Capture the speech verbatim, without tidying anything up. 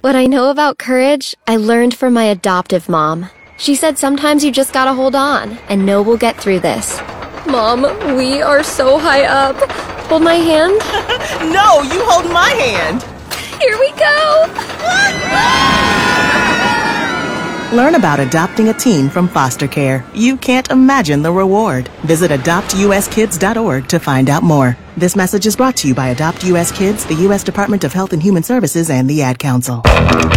What I know about courage, I learned from my adoptive mom. She said sometimes you just gotta hold on, and know we'll get through this. Mom, we are so high up. Hold my hand. No, you hold my hand. Here we go. Learn about adopting a teen from foster care. You can't imagine the reward. Visit adopt u s kids dot org to find out more. This message is brought to you by Adopt U S Kids, the U S Department of Health and Human Services, and the Ad Council.